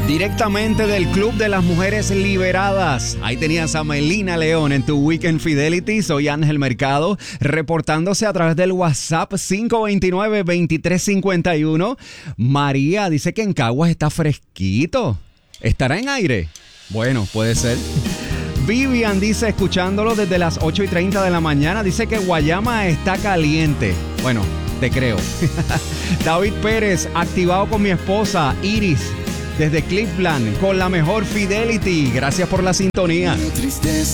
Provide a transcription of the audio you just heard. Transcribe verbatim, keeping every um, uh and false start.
Directamente del Club de las Mujeres Liberadas. Ahí tenías a Melina León en tu Weekend Fidelity. Soy Ángel Mercado, reportándose a través del WhatsApp cinco dos nueve, dos tres cinco uno. María dice que en Caguas está fresquito. ¿Estará en aire? Bueno, puede ser. Vivian dice, escuchándolo desde las ocho y treinta de la mañana, dice que Guayama está caliente. Bueno, te creo. David Pérez, activado con mi esposa Iris desde Cleveland con la mejor Fidelity. Gracias por la sintonía.